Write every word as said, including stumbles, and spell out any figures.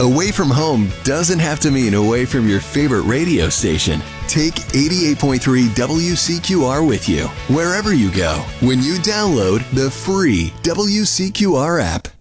Away from home doesn't have to mean away from your favorite radio station. Take eighty-eight point three W C Q R with you, wherever you go, when you download the free W C Q R app.